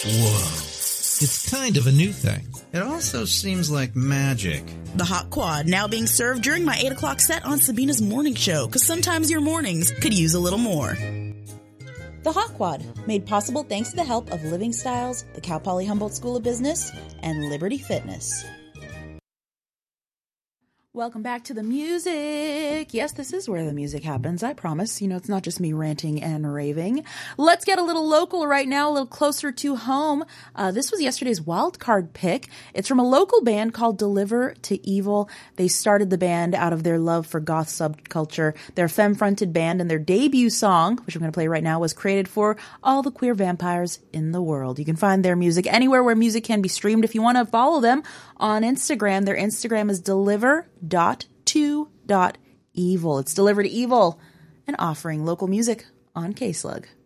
Whoa. It's kind of a new thing. It also seems like magic. The Hot Quad, now being served during my 8 o'clock set on Sabina's morning show, because sometimes your mornings could use a little more. The Hot Quad, made possible thanks to the help of Living Styles, the Cal Poly Humboldt School of Business, and Liberty Fitness. Welcome back to the music. Yes, this is where the music happens, I promise. You know, it's not just me ranting and raving. Let's get a little local right now, a little closer to home. This was yesterday's wild card pick. It's from a local band called Deliver to Evil. They started the band out of their love for goth subculture. They're a femme-fronted band, and their debut song, which I'm going to play right now, was created for all the queer vampires in the world. You can find their music anywhere where music can be streamed. If you want to follow them on Instagram, their Instagram is deliver.to.evil. It's Deliver to Evil, and offering local music on K-Slug.